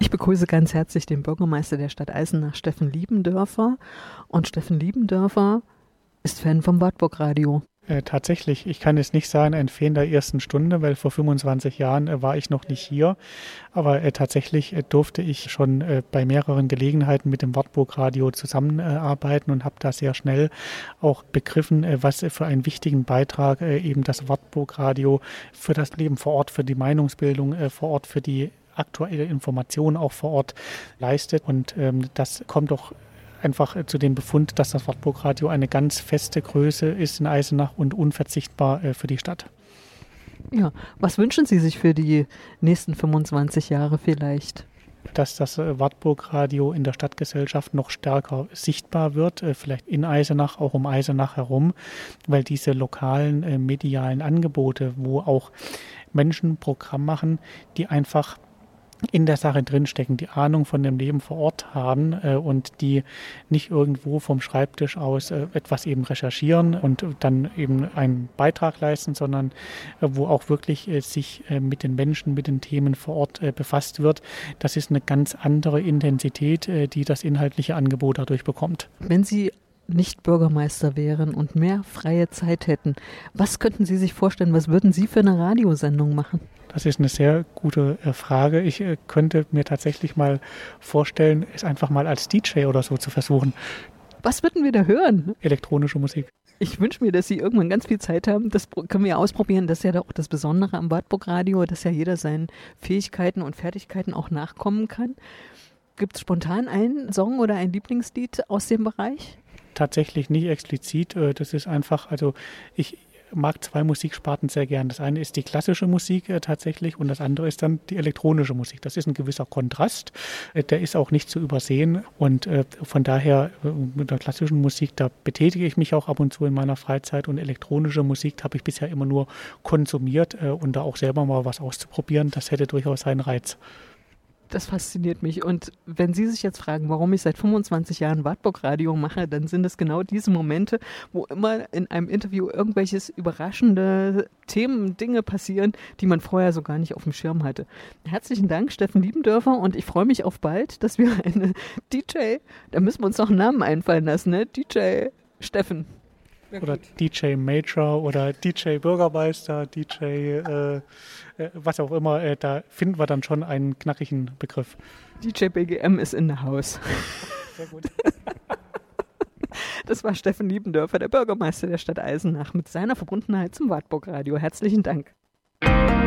Ich begrüße ganz herzlich den Bürgermeister der Stadt Eisenach, Steffen Liebendörfer. Und Steffen Liebendörfer ist Fan vom Wartburg Radio. Tatsächlich, ich kann es nicht sagen, ein Fan der ersten Stunde, weil vor 25 Jahren war ich noch nicht hier. Aber tatsächlich durfte ich schon bei mehreren Gelegenheiten mit dem Wartburg Radio zusammenarbeiten und habe da sehr schnell auch begriffen, was für einen wichtigen Beitrag eben das Wartburg Radio für das Leben vor Ort, für die Meinungsbildung vor Ort, für die aktuelle Information auch vor Ort leistet. Und das kommt doch einfach zu dem Befund, dass das Wartburg Radio eine ganz feste Größe ist in Eisenach und unverzichtbar für die Stadt. Ja, was wünschen Sie sich für die nächsten 25 Jahre vielleicht? Dass das Wartburg Radio in der Stadtgesellschaft noch stärker sichtbar wird, vielleicht in Eisenach, auch um Eisenach herum, weil diese lokalen medialen Angebote, wo auch Menschen Programm machen, die einfach in der Sache drinstecken, die Ahnung von dem Leben vor Ort haben und die nicht irgendwo vom Schreibtisch aus etwas eben recherchieren und dann eben einen Beitrag leisten, sondern wo auch wirklich sich mit den Menschen, mit den Themen vor Ort befasst wird. Das ist eine ganz andere Intensität, die das inhaltliche Angebot dadurch bekommt. Wenn Sie nicht Bürgermeister wären und mehr freie Zeit hätten, was könnten Sie sich vorstellen, was würden Sie für eine Radiosendung machen? Das ist eine sehr gute Frage. Ich könnte mir tatsächlich mal vorstellen, es einfach mal als DJ oder so zu versuchen. Was würden wir da hören? Elektronische Musik. Ich wünsche mir, dass Sie irgendwann ganz viel Zeit haben. Das können wir ausprobieren. Das ist ja auch das Besondere am Wartburg Radio, dass ja jeder seinen Fähigkeiten und Fertigkeiten auch nachkommen kann. Gibt es spontan einen Song oder ein Lieblingslied aus dem Bereich? Tatsächlich nicht explizit. Das ist einfach, also ich mag zwei Musiksparten sehr gern. Das eine ist die klassische Musik tatsächlich und das andere ist dann die elektronische Musik. Das ist ein gewisser Kontrast, der ist auch nicht zu übersehen und von daher mit der klassischen Musik, da betätige ich mich auch ab und zu in meiner Freizeit und elektronische Musik habe ich bisher immer nur konsumiert und da auch selber mal was auszuprobieren, das hätte durchaus seinen Reiz. Das fasziniert mich. Und wenn Sie sich jetzt fragen, warum ich seit 25 Jahren Wartburg Radio mache, dann sind es genau diese Momente, wo immer in einem Interview irgendwelches überraschende Themen, Dinge passieren, die man vorher so gar nicht auf dem Schirm hatte. Herzlichen Dank, Steffen Liebendörfer, und ich freue mich auf bald, dass wir eine DJ, da müssen wir uns noch einen Namen einfallen lassen, ne? DJ Steffen. Oder DJ Major oder DJ Bürgermeister, DJ was auch immer, da finden wir dann schon einen knackigen Begriff. DJ BGM ist in the house. Sehr gut. Das war Steffen Liebendörfer, der Bürgermeister der Stadt Eisenach, mit seiner Verbundenheit zum Wartburg Radio. Herzlichen Dank.